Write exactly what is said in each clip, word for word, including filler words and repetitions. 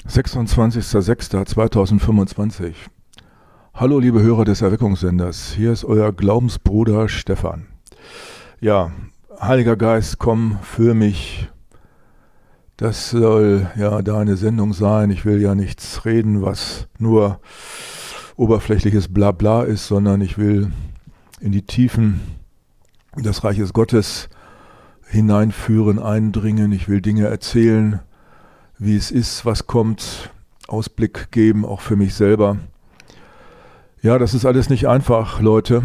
sechsundzwanzigster sechster zweitausendfünfundzwanzig. Hallo liebe Hörer des Erweckungssenders, hier ist euer Glaubensbruder Stefan. Ja, Heiliger Geist, komm für mich. Das soll ja deine Sendung sein. Ich will ja nichts reden, was nur oberflächliches Blabla ist, sondern ich will in die Tiefen des Reiches Gottes hineinführen, eindringen. Ich will Dinge erzählen, wie es ist, was kommt, Ausblick geben, auch für mich selber. Ja, das ist alles nicht einfach, Leute.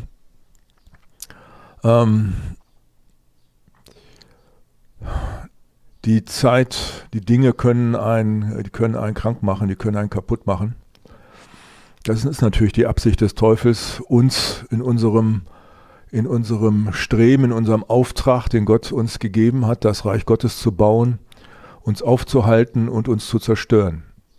Ähm, die Zeit, die Dinge können einen, die können einen krank machen, die können einen kaputt machen. Das ist natürlich die Absicht des Teufels, uns in unserem, in unserem Streben, in unserem Auftrag, den Gott uns gegeben hat, das Reich Gottes zu bauen, uns aufzuhalten und uns zu zerstören.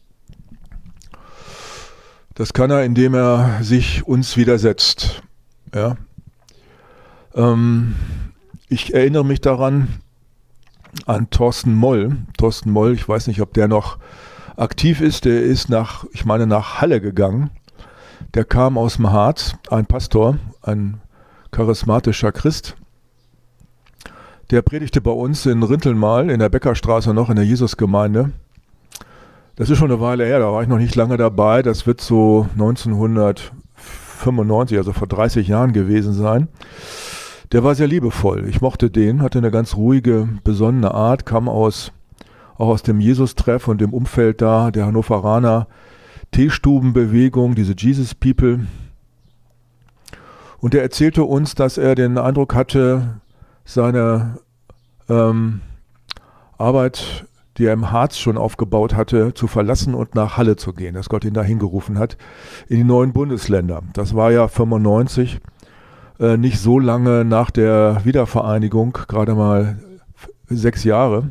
Das kann er, indem er sich uns widersetzt. Ja. Ähm, ich erinnere mich daran an Thorsten Moll. Thorsten Moll, ich weiß nicht, ob der noch aktiv ist. Der ist nach, ich meine, nach Halle gegangen. Der kam aus dem Harz, ein Pastor, ein charismatischer Christ. Der predigte bei uns in Rinteln in der Beckerstraße noch in der Jesusgemeinde. Das ist schon eine Weile her, da war ich noch nicht lange dabei. Das wird so neunzehnhundertfünfundneunzig, also vor dreißig Jahren gewesen sein. Der war sehr liebevoll. Ich mochte den, hatte eine ganz ruhige, besonnene Art, kam aus, auch aus dem Jesus-Treff und dem Umfeld da, der Hannoveraner Teestubenbewegung, diese Jesus People. Und er erzählte uns, dass er den Eindruck hatte, seine ähm, Arbeit, die er im Harz schon aufgebaut hatte, zu verlassen und nach Halle zu gehen, dass Gott ihn dahin gerufen hat, in die neuen Bundesländer. Das war ja fünfundneunzig, äh, nicht so lange nach der Wiedervereinigung, gerade mal sechs Jahre.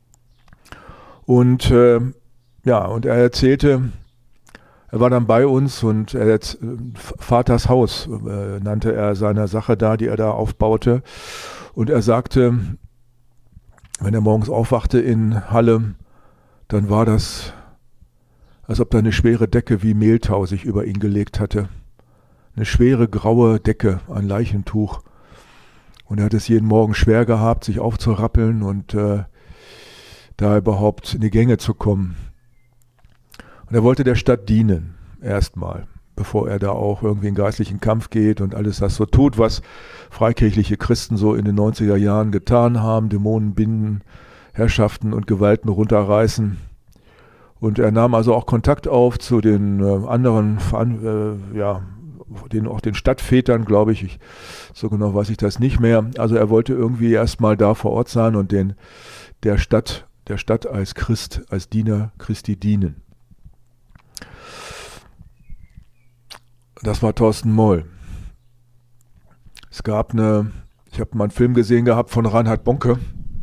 Und äh, ja, und er erzählte, er war dann bei uns und er, Vaters Haus äh, nannte er seine Sache da, die er da aufbaute. Und er sagte, wenn er morgens aufwachte in Halle, dann war das, als ob da eine schwere Decke wie Mehltau sich über ihn gelegt hatte. Eine schwere graue Decke, ein Leichentuch. Und er hat es jeden Morgen schwer gehabt, sich aufzurappeln und äh, da überhaupt in die Gänge zu kommen. Und er wollte der Stadt dienen, erstmal, bevor er da auch irgendwie in geistlichen Kampf geht und alles das so tut, was freikirchliche Christen so in den neunziger Jahren getan haben, Dämonen binden, Herrschaften und Gewalten runterreißen. Und er nahm also auch Kontakt auf zu den äh, anderen, äh, ja, den, auch den Stadtvätern, glaube ich. ich, so genau weiß ich das nicht mehr. Also er wollte irgendwie erstmal da vor Ort sein und den, der Stadt, der Stadt als Christ, als Diener Christi dienen. Das war Thorsten Moll. Es gab eine, ich habe mal einen Film gesehen gehabt von Reinhard Bonke.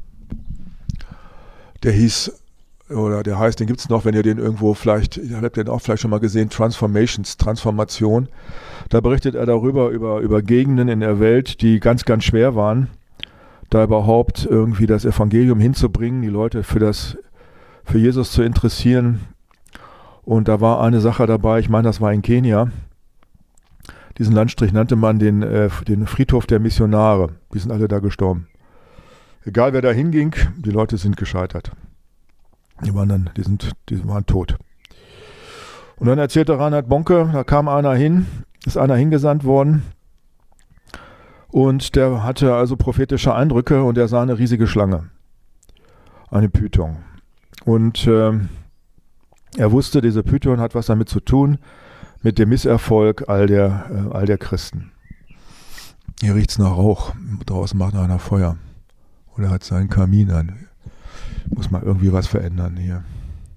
Der hieß, oder der heißt, den gibt es noch, wenn ihr den irgendwo vielleicht, ihr habt den auch vielleicht schon mal gesehen, Transformations, Transformation. Da berichtet er darüber, über, über Gegenden in der Welt, die ganz, ganz schwer waren, da überhaupt irgendwie das Evangelium hinzubringen, die Leute für das, für Jesus zu interessieren. Und da war eine Sache dabei, ich meine, das war in Kenia. Diesen Landstrich nannte man den, äh, den Friedhof der Missionare. Die sind alle da gestorben. Egal wer da hinging, die Leute sind gescheitert. Die waren dann, die sind, die waren tot. Und dann erzählte Reinhard Bonke, da kam einer hin, ist einer hingesandt worden und der hatte also prophetische Eindrücke und er sah eine riesige Schlange. Eine Python. Und äh, er wusste, diese Python hat was damit zu tun, mit dem Misserfolg all der, äh, all der Christen. Hier riecht es nach Rauch. Draußen macht einer Feuer. Oder hat seinen Kamin an. Muss mal irgendwie was verändern hier.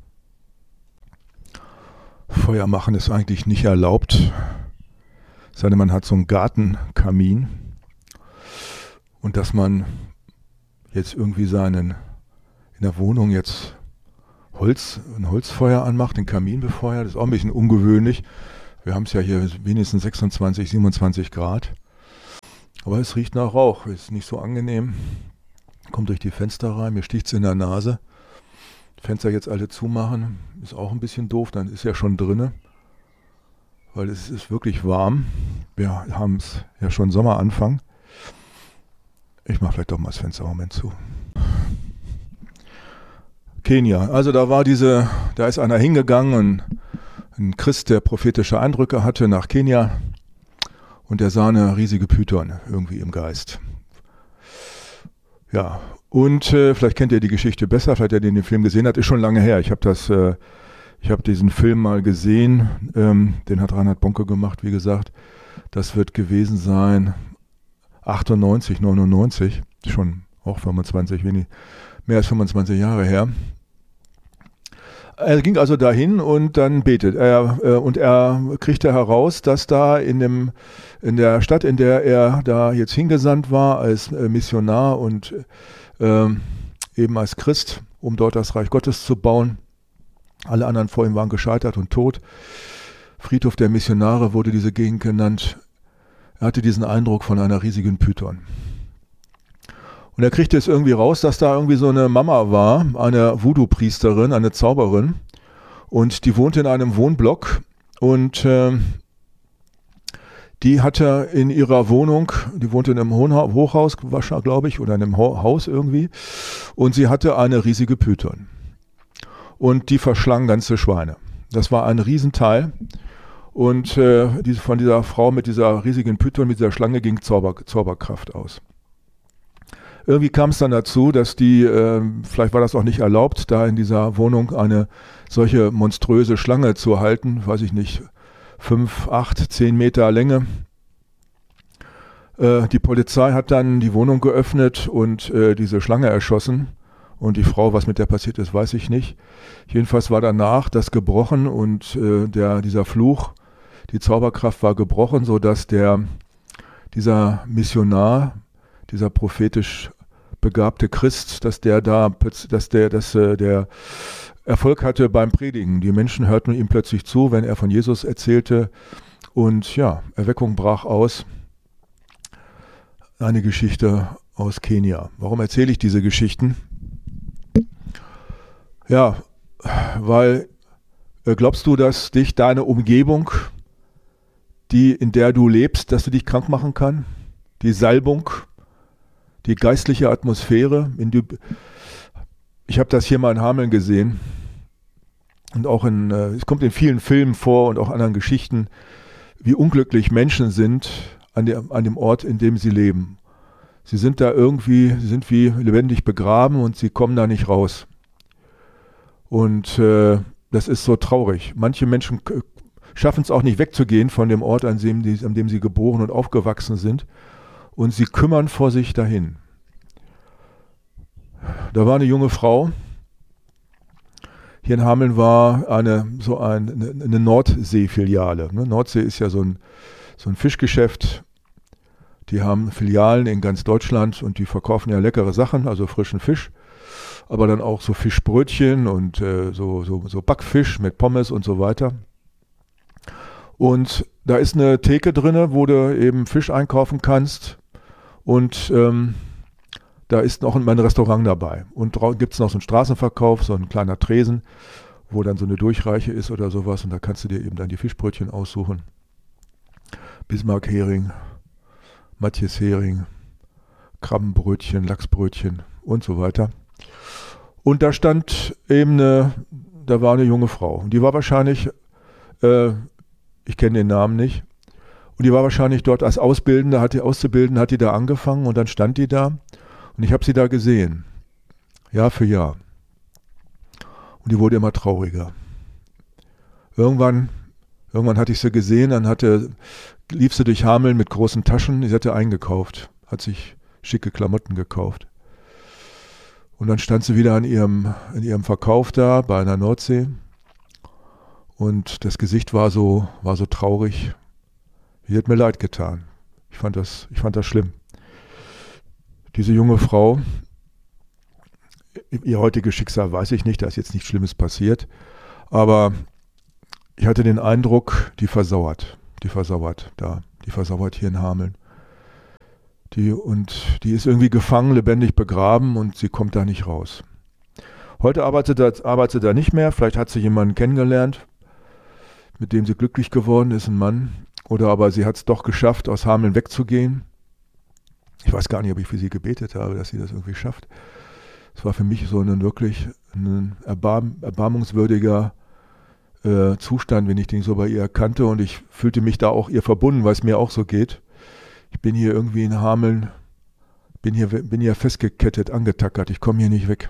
Feuer machen ist eigentlich nicht erlaubt. Es sei denn, man hat so einen Gartenkamin. Und dass man jetzt irgendwie seinen, in der Wohnung jetzt Holz, ein Holzfeuer anmacht, den Kamin befeuert, das ist auch ein bisschen ungewöhnlich. Wir haben es ja hier wenigstens sechsundzwanzig, siebenundzwanzig Grad. Aber es riecht nach Rauch, ist nicht so angenehm. Kommt durch die Fenster rein, mir sticht es in der Nase. Fenster jetzt alle zumachen, ist auch ein bisschen doof, dann ist ja schon drinne, weil es ist wirklich warm. Wir haben es ja schon Sommeranfang. Ich mache vielleicht doch mal das Fenster im Moment zu. Kenia, also da war diese, da ist einer hingegangen, ein, ein Christ, der prophetische Eindrücke hatte nach Kenia und der sah eine riesige Python irgendwie im Geist. Ja, und äh, vielleicht kennt ihr die Geschichte besser, vielleicht habt ihr den Film gesehen, hat ist schon lange her. Ich habe das, äh, ich habe diesen Film mal gesehen, ähm, den hat Reinhard Bonke gemacht, wie gesagt. Das wird gewesen sein achtundneunzig, neunundneunzig, schon auch fünfundzwanzig, wenig, mehr als fünfundzwanzig Jahre her. Er ging also dahin und dann betet er äh, und er kriegte heraus, dass da in, dem, in der Stadt, in der er da jetzt hingesandt war als äh, Missionar und äh, eben als Christ, um dort das Reich Gottes zu bauen, alle anderen vor ihm waren gescheitert und tot. Friedhof der Missionare wurde diese Gegend genannt. Er hatte diesen Eindruck von einer riesigen Python. Und er kriegte es irgendwie raus, dass da irgendwie so eine Mama war, eine Voodoo-Priesterin, eine Zauberin. Und die wohnte in einem Wohnblock. Und äh, die hatte in ihrer Wohnung, die wohnte in einem Hochhaus, glaube ich, oder in einem Haus irgendwie. Und sie hatte eine riesige Python. Und die verschlang ganze Schweine. Das war ein Riesenteil. Und äh, diese, von dieser Frau mit dieser riesigen Python, mit dieser Schlange ging Zauber, Zauberkraft aus. Irgendwie kam es dann dazu, dass die, äh, vielleicht war das auch nicht erlaubt, da in dieser Wohnung eine solche monströse Schlange zu halten, weiß ich nicht, fünf, acht, zehn Meter Länge. Äh, die Polizei hat dann die Wohnung geöffnet und äh, diese Schlange erschossen. Und die Frau, was mit der passiert ist, weiß ich nicht. Jedenfalls war danach das gebrochen und äh, der, dieser Fluch, die Zauberkraft war gebrochen, sodass der, dieser Missionar, dieser prophetisch begabte Christ, dass der da, dass der, dass äh, der Erfolg hatte beim Predigen. Die Menschen hörten ihm plötzlich zu, wenn er von Jesus erzählte. Und ja, Erweckung brach aus. Eine Geschichte aus Kenia. Warum erzähle ich diese Geschichten? Ja, weil äh, glaubst du, dass dich deine Umgebung, die in der du lebst, dass du dich krank machen kann? Die Salbung, die geistliche Atmosphäre. In die, ich habe das hier mal in Hameln gesehen und auch in, äh, es kommt in vielen Filmen vor und auch anderen Geschichten, wie unglücklich Menschen sind an, der, an dem Ort, in dem sie leben. Sie sind da irgendwie, sie sind wie lebendig begraben und sie kommen da nicht raus. Und äh, das ist so traurig. Manche Menschen k- schaffen es auch nicht wegzugehen von dem Ort, an dem, die, an dem sie geboren und aufgewachsen sind. Und sie kümmern vor sich dahin. Da war eine junge Frau. Hier in Hameln war eine, so ein, eine, eine Nordsee-Filiale. Ne? Nordsee ist ja so ein, so ein Fischgeschäft. Die haben Filialen in ganz Deutschland und die verkaufen ja leckere Sachen, also frischen Fisch. Aber dann auch so Fischbrötchen und äh, so, so, so Backfisch mit Pommes und so weiter. Und da ist eine Theke drin, wo du eben Fisch einkaufen kannst. Und ähm, da ist noch ein Restaurant dabei. Und gibt es noch so einen Straßenverkauf, so ein kleiner Tresen, wo dann so eine Durchreiche ist oder sowas. Und da kannst du dir eben dann die Fischbrötchen aussuchen. Bismarck-Hering, Matjes-Hering, Krabbenbrötchen, Lachsbrötchen und so weiter. Und da stand eben eine, da war eine junge Frau. Und die war wahrscheinlich, äh, ich kenne den Namen nicht, und die war wahrscheinlich dort als Ausbildende, hat die Auszubildende, hat die da angefangen und dann stand die da und ich habe sie da gesehen, Jahr für Jahr. Und die wurde immer trauriger. Irgendwann, irgendwann hatte ich sie gesehen, dann hatte, lief sie durch Hameln mit großen Taschen, sie hatte eingekauft, hat sich schicke Klamotten gekauft. Und dann stand sie wieder an ihrem, in ihrem Verkauf da bei einer Nordsee und das Gesicht war so, war so traurig. Die hat mir leid getan. Ich fand das, ich fand das schlimm. Diese junge Frau, ihr heutiges Schicksal weiß ich nicht, da ist jetzt nichts Schlimmes passiert, aber ich hatte den Eindruck, die versauert, die versauert da, die versauert hier in Hameln. Die, und die ist irgendwie gefangen, lebendig begraben und sie kommt da nicht raus. Heute arbeitet er, arbeitet er nicht mehr, vielleicht hat sie jemanden kennengelernt, mit dem sie glücklich geworden ist, ein Mann. Oder aber sie hat es doch geschafft, aus Hameln wegzugehen. Ich weiß gar nicht, ob ich für sie gebetet habe, dass sie das irgendwie schafft. Es war für mich so ein wirklich ein erbarm, erbarmungswürdiger äh, Zustand, wenn ich den so bei ihr erkannte. Und ich fühlte mich da auch ihr verbunden, weil es mir auch so geht. Ich bin hier irgendwie in Hameln, bin hier, bin hier festgekettet, angetackert. Ich komme hier nicht weg.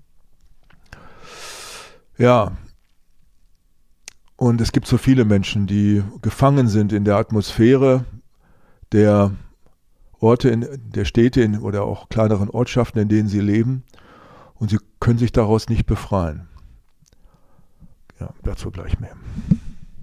Ja, und es gibt so viele Menschen, die gefangen sind in der Atmosphäre der Orte, in, der Städte in, oder auch kleineren Ortschaften, in denen sie leben, und sie können sich daraus nicht befreien. Ja, dazu gleich mehr.